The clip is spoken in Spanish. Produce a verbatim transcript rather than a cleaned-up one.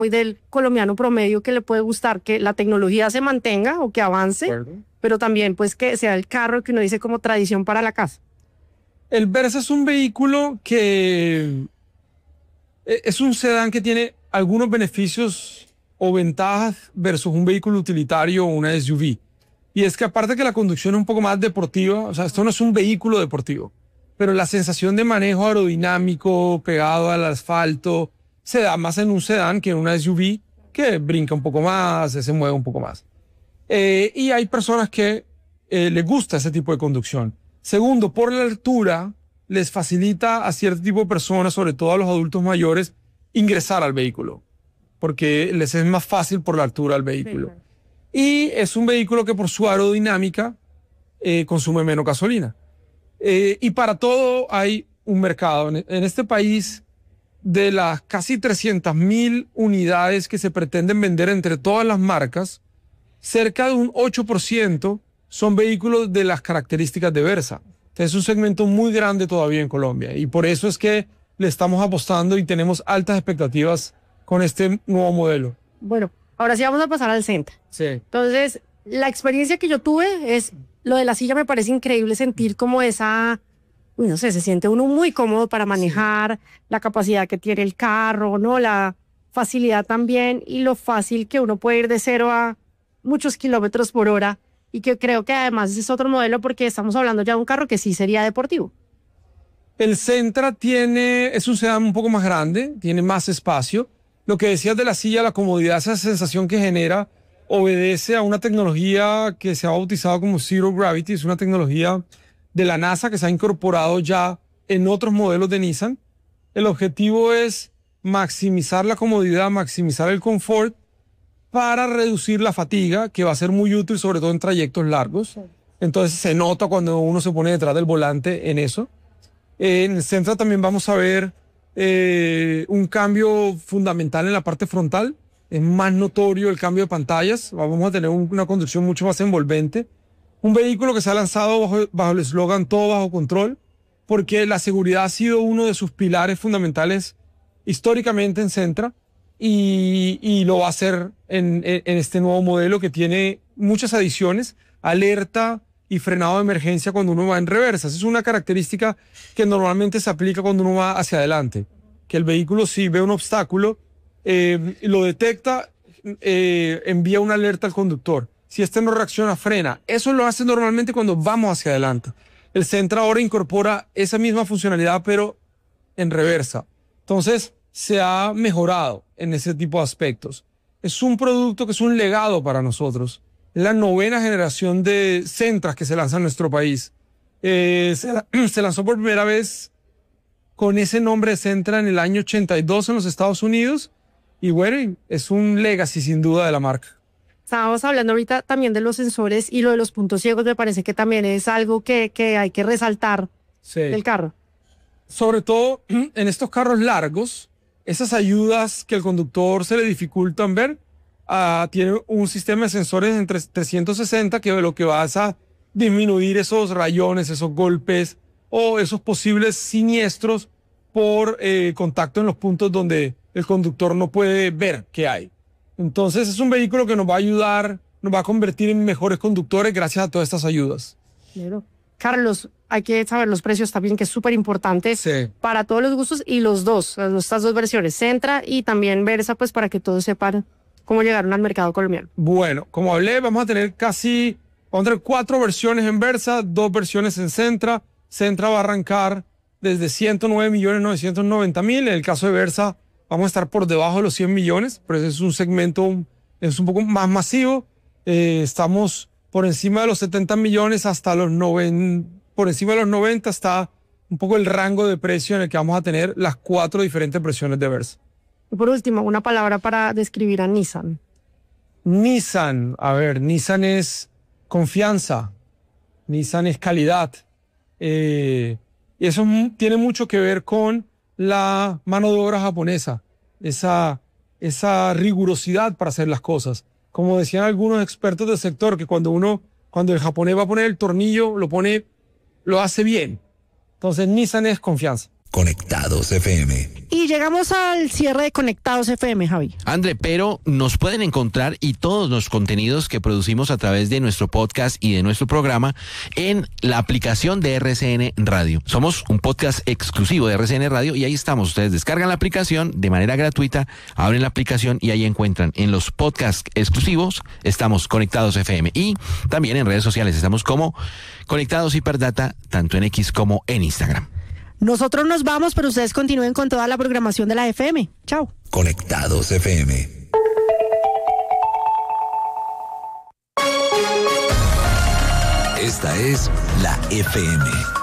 muy del colombiano promedio que le puede gustar que la tecnología se mantenga o que avance, pero también pues que sea el carro que uno dice como tradición para la casa. El Versa es un vehículo que es un sedán que tiene algunos beneficios o ventajas versus un vehículo utilitario o una S U V. Y es que aparte que la conducción es un poco más deportiva, o sea, esto no es un vehículo deportivo, pero la sensación de manejo aerodinámico pegado al asfalto se da más en un sedán que en una S U V que brinca un poco más, se mueve un poco más. Eh, y hay personas que eh, les gusta ese tipo de conducción. Segundo, por la altura, les facilita a cierto tipo de personas, sobre todo a los adultos mayores, ingresar al vehículo, porque les es más fácil por la altura del vehículo. Sí, claro. Y es un vehículo que por su aerodinámica eh, consume menos gasolina. Eh, y para todo hay un mercado. En, en este país, de las casi trescientas mil unidades que se pretenden vender entre todas las marcas, cerca de un ocho por ciento son vehículos de las características de Versa. Es un segmento muy grande todavía en Colombia y por eso es que le estamos apostando y tenemos altas expectativas con este nuevo modelo. Bueno, ahora sí vamos a pasar al Sentra. Sí. Entonces, la experiencia que yo tuve es lo de la silla. Me parece increíble sentir como esa, uy, no sé, se siente uno muy cómodo para manejar, sí. La capacidad que tiene el carro, ¿no? La facilidad también y lo fácil que uno puede ir de cero a muchos kilómetros por hora. Y que creo que además es otro modelo porque estamos hablando ya de un carro que sí sería deportivo. El Sentra tiene, es un sedán un poco más grande, tiene más espacio. Lo que decías de la silla, la comodidad, esa sensación que genera, obedece a una tecnología que se ha bautizado como Zero Gravity. Es una tecnología de la NASA que se ha incorporado ya en otros modelos de Nissan. El objetivo es maximizar la comodidad, maximizar el confort, para reducir la fatiga, que va a ser muy útil sobre todo en trayectos largos. Entonces se nota cuando uno se pone detrás del volante en eso. Eh, en el Sentra también vamos a ver eh, un cambio fundamental en la parte frontal. Es más notorio el cambio de pantallas. Vamos a tener un, una conducción mucho más envolvente. Un vehículo que se ha lanzado bajo, bajo el eslogan todo bajo control, porque la seguridad ha sido uno de sus pilares fundamentales históricamente en Sentra. Y, y lo va a hacer en, en este nuevo modelo que tiene muchas adiciones, alerta y frenado de emergencia cuando uno va en reversa. Esa es una característica que normalmente se aplica cuando uno va hacia adelante, que el vehículo si ve un obstáculo, eh, lo detecta, eh, envía una alerta al conductor. Si este no reacciona, frena. Eso lo hace normalmente cuando vamos hacia adelante. El Sentra ahora incorpora esa misma funcionalidad, pero en reversa. Entonces, se ha mejorado en ese tipo de aspectos. Es un producto que es un legado para nosotros. Es la novena generación de Sentras que se lanza en nuestro país. Eh, se, se lanzó por primera vez con ese nombre de Sentra en el año ochenta y dos en los Estados Unidos. Y bueno, es un legacy sin duda de la marca. Estábamos hablando ahorita también de los sensores y lo de los puntos ciegos. Me parece que también es algo que, que hay que resaltar sí. del carro. Sobre todo en estos carros largos, esas ayudas que el conductor se le dificultan ver, uh, tiene un sistema de sensores en trescientos sesenta que lo que va a disminuir esos rayones, esos golpes o esos posibles siniestros por eh, contacto en los puntos donde el conductor no puede ver qué hay. Entonces es un vehículo que nos va a ayudar, nos va a convertir en mejores conductores gracias a todas estas ayudas. Claro. Carlos, hay que saber los precios también, que es súper importante sí. para todos los gustos y los dos, estas dos versiones, Sentra y también Versa, pues para que todos sepan cómo llegaron al mercado colombiano. Bueno, como hablé, vamos a tener casi, vamos a tener cuatro versiones en Versa, dos versiones en Sentra. Sentra va a arrancar desde ciento nueve millones novecientos noventa mil. En el caso de Versa, vamos a estar por debajo de los cien millones, pero ese es un segmento, es un poco más masivo. Eh, estamos por encima de los setenta millones hasta los noventa, por encima de los noventa está un poco el rango de precio en el que vamos a tener las cuatro diferentes versiones de Versa. Y por último, una palabra para describir a Nissan. Nissan, a ver, Nissan es confianza, Nissan es calidad. Eh, y eso tiene mucho que ver con la mano de obra japonesa, esa, esa rigurosidad para hacer las cosas. Como decían algunos expertos del sector, que cuando uno, cuando el japonés va a poner el tornillo, lo pone, lo hace bien. Entonces Nissan es confianza. Conectados F M. Y llegamos al cierre de Conectados F M, Javi. André, pero nos pueden encontrar y todos los contenidos que producimos a través de nuestro podcast y de nuestro programa en la aplicación de R C N Radio. Somos un podcast exclusivo de R C N Radio y ahí estamos. Ustedes descargan la aplicación de manera gratuita, abren la aplicación y ahí encuentran en los podcasts exclusivos, estamos Conectados F M. Y también en redes sociales estamos como Conectados Hiperdata, tanto en X como en Instagram. Nosotros nos vamos, pero ustedes continúen con toda la programación de la F M. Chao. Conectados F M. Esta es la F M.